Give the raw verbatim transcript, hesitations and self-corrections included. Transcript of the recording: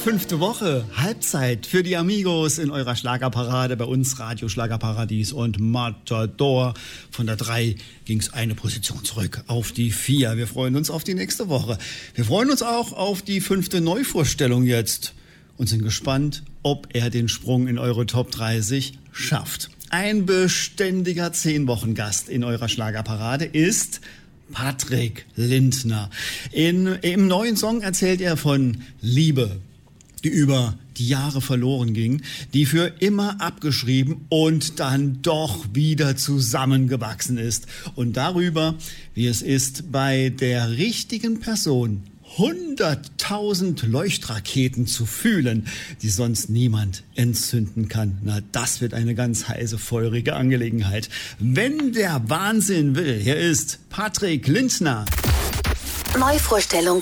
fünfte Woche, Halbzeit für die Amigos in eurer Schlagerparade, bei uns Radio Schlagerparadies und Matador. Von der drei ging es eine Position zurück auf die vier. Wir freuen uns auf die nächste Woche. Wir freuen uns auch auf die fünfte Neuvorstellung jetzt und sind gespannt, ob er den Sprung in eure Top dreißig schafft. Ein beständiger zehn-Wochen-Gast in eurer Schlagerparade ist Patrick Lindner. In, Im neuen Song erzählt er von Liebe, die über die Jahre verloren ging, die für immer abgeschrieben und dann doch wieder zusammengewachsen ist. Und darüber, wie es ist, bei der richtigen Person hunderttausend Leuchtraketen zu fühlen, die sonst niemand entzünden kann. Na, das wird eine ganz heiße, feurige Angelegenheit. Wenn der Wahnsinn will, hier ist Patrick Lindner. Neuvorstellung